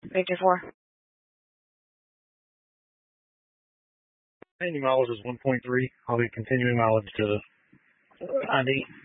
54. 90 miles is 1.3. I'll be continuing mileage to 90.